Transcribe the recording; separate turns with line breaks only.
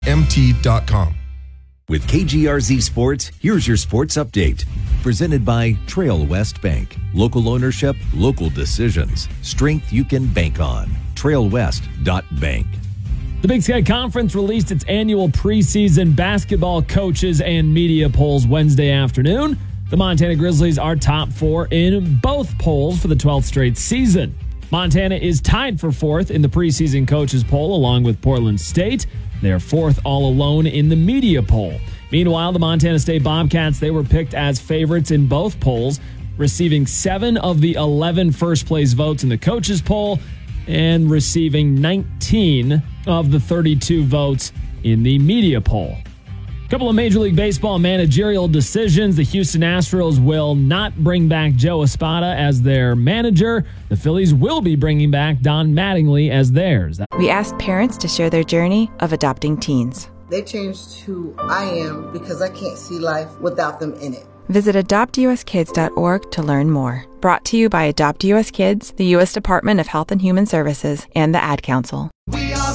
mt.com.
With KGRZ Sports, here's your sports update. Presented by Trail West Bank. Local ownership, local decisions. Strength you can bank on. TrailWest.bank.
The Big Sky Conference released its annual preseason basketball coaches and media polls Wednesday afternoon. The Montana Grizzlies are top 4 in both polls for the 12th straight season. Montana is tied for 4th in the preseason coaches poll along with Portland State. They're 4th all alone in the media poll. Meanwhile, the Montana State Bobcats, they were picked as favorites in both polls, receiving 7 of the 11 first-place votes in the coaches poll and receiving 19 of the 32 votes in the media poll. A couple of Major League Baseball managerial decisions. The Houston Astros will not bring back Joe Espada as their manager. The Phillies will be bringing back Don Mattingly as theirs.
We asked parents to share their journey of adopting teens.
They changed who I am because I can't see life without them in it.
Visit adoptuskids.org to learn more. Brought to you by Adopt US Kids, the U.S. Department of Health and Human Services, and the Ad Council.
We